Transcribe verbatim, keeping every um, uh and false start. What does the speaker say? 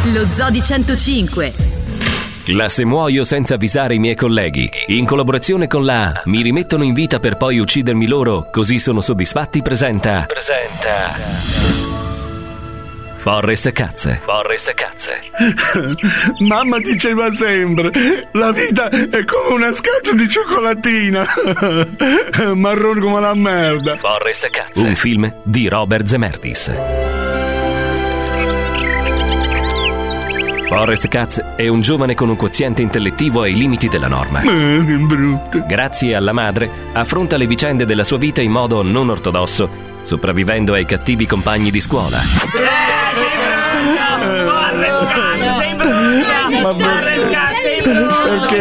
Lo Zoo di centocinque. La Se muoio senza avvisare i miei colleghi, in collaborazione con la Mi rimettono in vita per poi uccidermi loro, così sono soddisfatti, presenta Presenta Forrest Cazze. Forrest Cazze. Mamma diceva sempre, la vita è come una scatola di cioccolattina, marrone come la merda. Forrest Cazze. Un film di Robert Zemeckis. Forrest Cazze è un giovane con un quoziente intellettivo ai limiti della norma. Eh, che brutto. Grazie alla madre, affronta le vicende della sua vita in modo non ortodosso, sopravvivendo ai cattivi compagni di scuola. Forrest Cazze, sei brutto! Forrest Cazze, sei brutto! Perché